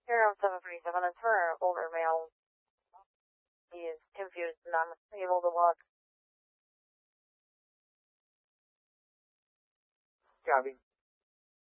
Zero 737, it's for an older male. He is confused and unable to walk. Copy.